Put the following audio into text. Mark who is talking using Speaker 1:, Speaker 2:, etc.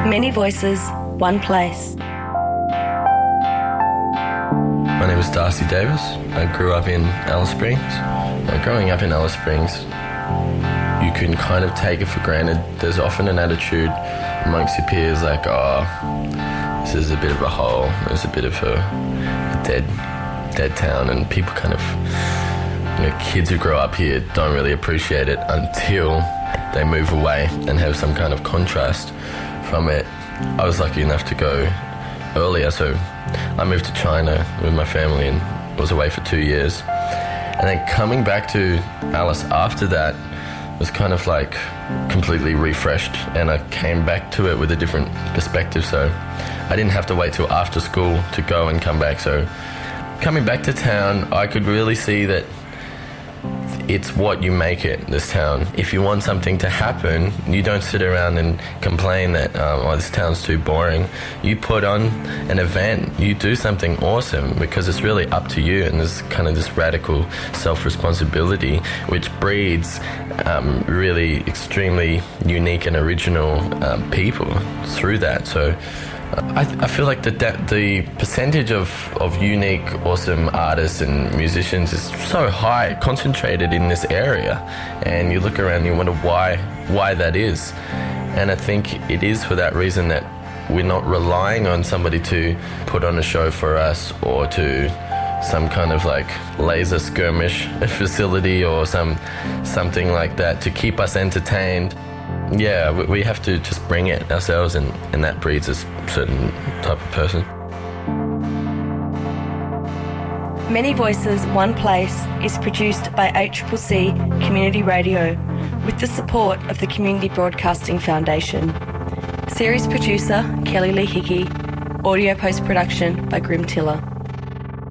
Speaker 1: Many voices, one place.
Speaker 2: My name is Darcy Davis. I grew up in Alice Springs. Growing up in Alice Springs, you can kind of take it for granted. There's often an attitude amongst your peers like, oh, this is a bit of a hole, it's a bit of a dead town, and people kind of, kids who grow up here don't really appreciate it until they move away and have some kind of contrast from it. I was lucky enough to go earlier, so I moved to China with my family and was away for 2 years. And then coming back to Alice after that was kind of like completely refreshed, and I came back to it with a different perspective, so I didn't have to wait till after school to go and come back. So coming back to town, I could really see that it's what you make it, this town. If you want something to happen, you don't sit around and complain that, this town's too boring. You put on an event, you do something awesome, because it's really up to you, and there's kind of this radical self-responsibility which breeds really extremely unique and original people through that. So I feel like the percentage of unique, awesome artists and musicians is so high, concentrated in this area, and you look around and you wonder why that is. And I think it is for that reason that we're not relying on somebody to put on a show for us, or to some kind of like laser skirmish facility or something like that to keep us entertained. Yeah, we have to just bring it ourselves, and that breeds a certain type of person.
Speaker 1: Many Voices, One Place is produced by ACCC Community Radio with the support of the Community Broadcasting Foundation. Series producer Kelly Lee Hickey. Audio post-production by Grim Tiller.